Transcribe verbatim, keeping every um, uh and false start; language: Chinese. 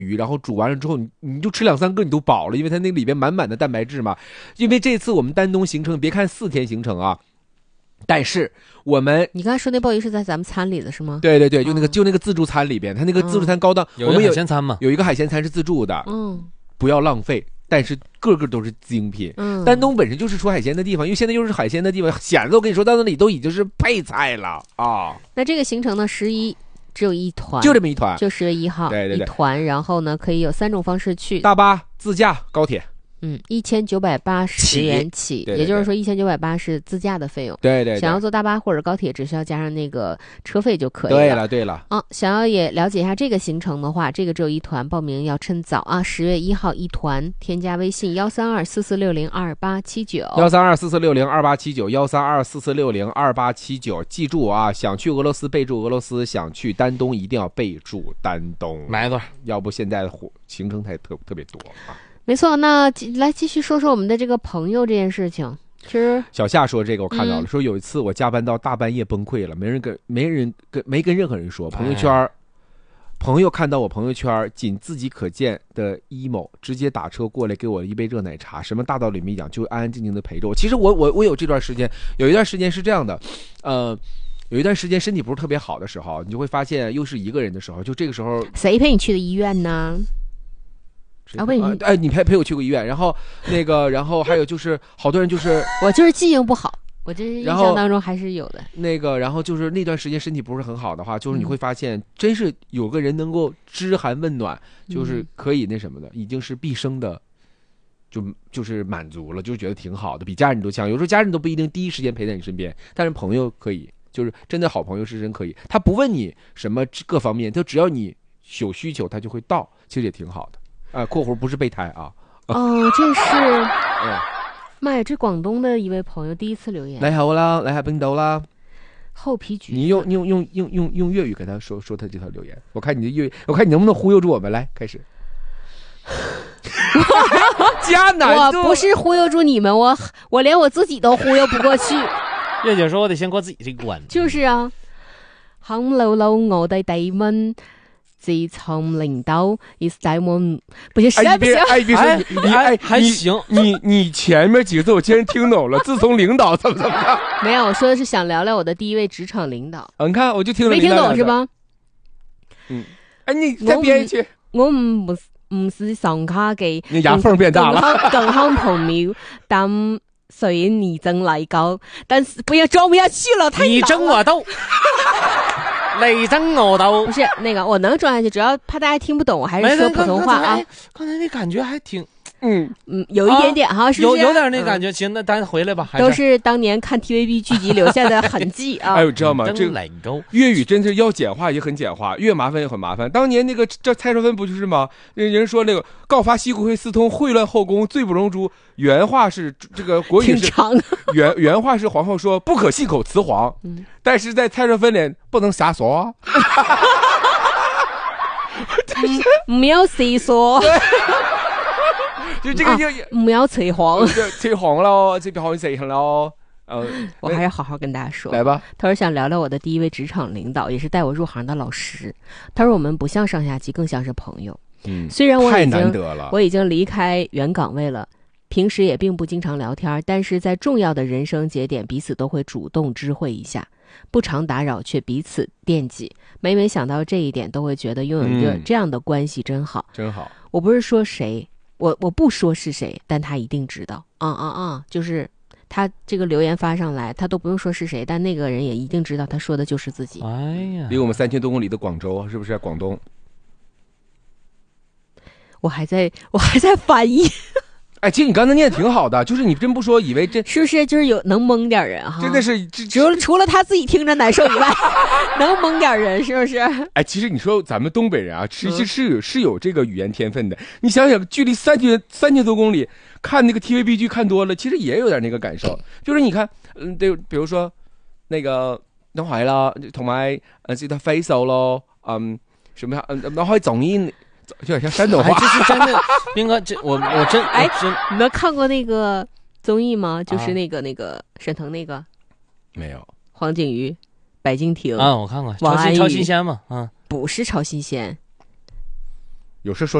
鱼，然后煮完了之后你你就吃两三个你都饱了，因为它那里边满满的蛋白质嘛。因为这次我们丹东行程，别看四天行程啊，但是我们你刚才说那鲍鱼是在咱们餐里的是吗？ 对对对，就那个、嗯、就那个自助餐里边，它那个自助餐高档， 嗯、我们有海鲜餐嘛， 有一个海鲜餐是自助的， 嗯， 不要浪费。但是个个都是精品，嗯，丹东本身就是出海鲜的地方，因为现在又是海鲜的地方，蚬子我跟你说到那里都已经是配菜了啊。 那这个行程呢，十一只有一团， 就这么一团， 就十月一号， 对对对， 一团，然后呢可以有三种方式去， 大巴、自驾、高铁。 嗯，一千九百八十元起， 对对对， 也就是说一千九百八是自驾的费用。 对 对, 对， 想要坐大巴或者高铁，只需要加上那个车费就可以了。 对了对了， 啊，想要也了解一下这个行程的话，这个只有一团，报名要趁早啊！十月一号一团，添加微信幺三二四四六零二八七九， 幺三二四四六零二八七九，幺三二四四六零二八七九。记住啊，想去俄罗斯备注俄罗斯，想去丹东一定要备注丹东， 买一段， 要不现在的行程太特特别多啊。 没错，那来继续说说我们的这个朋友这件事情。其实小夏说这个我看到了， 嗯、 说有一次我加班到大半夜崩溃了，没人跟没人跟没跟任何人说，朋友圈、哎、朋友看到我朋友圈仅自己可见的 emo， 直接打车过来给我一杯热奶茶，什么大道理没讲，就安安静静的陪着我。其实我我我有这段时间，有一段时间是这样的，呃。有一段时间身体不是特别好的时候，你就会发现又是一个人的时候，就这个时候谁陪你去的医院呢？ 啊，你哎，你陪陪我去过医院，然后那个，然后还有就是好多人就是我就是记性不好，我这印象当中还是有的。 那个，然后就是那段时间身体不是很好的话，就是你会发现，嗯、真是有个人能够知寒问暖，就是可以那什么的，已经是毕生的。就就是满足了，就觉得挺好的，比家人都强。有时候家人都不一定第一时间陪在你身边，但是朋友可以，就是真的好朋友是真可以。他不问你什么各方面，就只要你有需求，他就会到，其实也挺好的。啊，括弧不是备胎啊。 哦，这是， 嗯， 妈呀，这广东的一位朋友第一次留言。 你好啦，你係冰島啦。 厚皮橘， 你用用用用用用粤语跟他说说他这条留言，我看你的粤语，我看你能不能忽悠住我们。来，开始。加难度， 我不是忽悠住你们，我我连我自己都忽悠不过去。 月姐说我得先过自己这个关。 就是啊，肯老老我的地蚊自从领导一在我不行，实在不行。 哎，别说你你哎还行， 你你前面几个字我竟然听懂了。自从领导怎么怎么样？ 没有，我说的是想聊聊我的第一位职场领导。 你看，我就听没听懂是吧？ 嗯，哎，你再编一句。 我唔不。唔是上卡嘅， 你牙缝变大了。 更好朋友，但虽然你争来高，但是不要装不下去了，太你争我斗，你争我斗。 不是那个，我能装下去，主要怕大家听不懂，我还是说普通话啊。 刚才那感觉还挺。 嗯嗯，有一点点哈、啊，是有有点那感觉。嗯、行，那咱回来吧。 都是当年看 T V B 剧集留下的痕迹啊。 哎，我知道吗？这个粤语真是要简化也很简化，越麻烦也很麻烦。当年那个这蔡少芬不就是吗？人说那个告发西湖会私通，秽乱后宫，罪不容诛。原话是这个国语是原原话是皇后说不可信口雌黄，嗯、但是在蔡少芬脸不能瞎说。 不要瞎说。 就这个就不要吹黄， 吹黄了，这边好像谁了？呃， 我还是好好跟大家说。 来吧， 他说想聊聊我的第一位职场领导，也是带我入行的老师。他说我们不像上下级，更像是朋友。 嗯， 虽然我已经太难得了， 我已经离开原岗位了，平时也并不经常聊天，但是在重要的人生节点，彼此都会主动知会一下。不常打扰，却彼此惦记。每每想到这一点，都会觉得拥有一个这样的关系真好， 嗯、真好。 我不是说谁。我我不说是谁，但他一定知道。啊啊啊！就是他这个留言发上来，他都不用说是谁，但那个人也一定知道他说的就是自己。 哎呀， 离我们三千多公里的广州，是不是广东？ 我还在我还在翻译。 哎，其实你刚才念的挺好的，就是你真不说，以为这是不是就是有能蒙点人哈？ 真的是， 除了除了他自己听着难受以外，能蒙点人是不是？ 哎，其实你说咱们东北人啊，其实是有、嗯、是有这个语言天分的。你想想，距离三千三千多公里，看那个 T V B 剧看多了，其实也有点那个感受。就是你看，嗯，对，比如说那个都係啦，同埋誒知道揮手咯，嗯，什麼嗯，然後總音。有点像山东话， 哎、这是真的，斌哥，这我我真哎真， 你们看过那个综艺吗？就是那个、啊、那个沈腾那个， 没有， 黄景瑜、白敬亭啊，我看过，超新超新鲜嘛，啊， 不是超新鲜， 有事说。